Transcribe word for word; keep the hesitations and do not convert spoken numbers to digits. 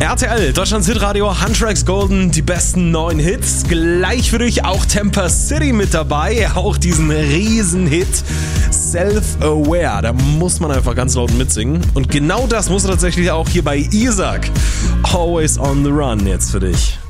R T L, Deutschlands Hitradio, Huntracks Golden, die besten neuen Hits. Gleich für dich auch Temper City mit dabei, auch diesen Riesenhit Self-Aware. Da muss man einfach ganz laut mitsingen. Und genau das muss tatsächlich auch hier bei Isaac. Always on the Run jetzt für dich.